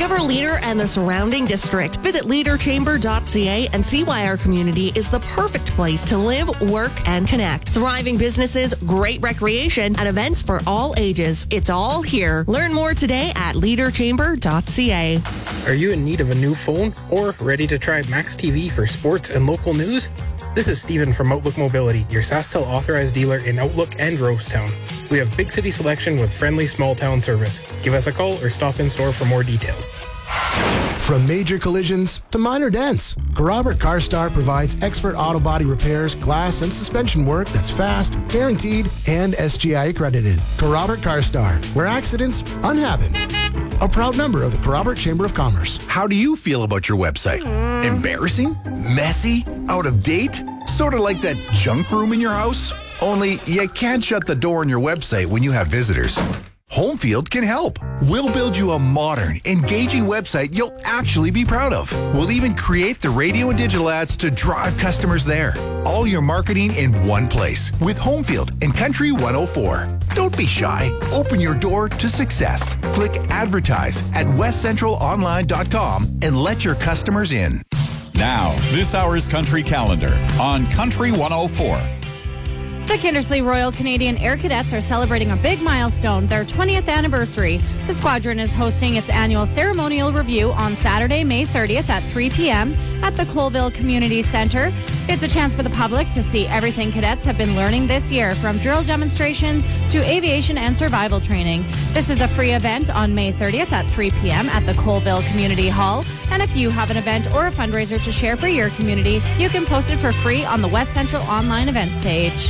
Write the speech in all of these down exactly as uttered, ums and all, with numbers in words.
Discover Leader and the surrounding district. Visit leader chamber dot c a and see why our community is the perfect place to live, work, and connect. Thriving businesses, great recreation, and events for all ages. It's all here. Learn more today at leader chamber dot c a. Are you in need of a new phone or ready to try Max T V for sports and local news? This is Stephen from Outlook Mobility, your SaskTel authorized dealer in Outlook and Rosetown. We have big city selection with friendly small town service. Give us a call or stop in store for more details. From major collisions to minor dents, Carrobert CarStar provides expert auto body repairs, glass, and suspension work that's fast, guaranteed, and S G I accredited. Carrobert CarStar, where accidents unhappen. A proud member of the Carrobert Chamber of Commerce. How do you feel about your website? Mm. Embarrassing? Messy? Out of date? Sort of like that junk room in your house? Only you can't shut the door on your website when you have visitors. Homefield can help. We'll build you a modern, engaging website you'll actually be proud of. We'll even create the radio and digital ads to drive customers there. All your marketing in one place with Homefield and Country one oh four. Don't be shy. Open your door to success. Click advertise at west central online dot com and let your customers in. Now, this hour's Country Calendar on Country one oh four. The Kindersley Royal Canadian Air Cadets are celebrating a big milestone, their twentieth anniversary. The squadron is hosting its annual ceremonial review on Saturday, May thirtieth at three p.m. at the Colville Community Centre. It's a chance for the public to see everything cadets have been learning this year, from drill demonstrations to aviation and survival training. This is a free event on May thirtieth at three p.m. at the Colville Community Hall. And if you have an event or a fundraiser to share for your community, you can post it for free on the West Central Online Events page.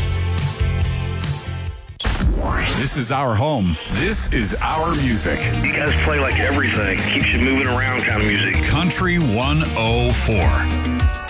This is our home. This is our music. You guys play like everything. Keeps you moving around kind of music. Country one oh four.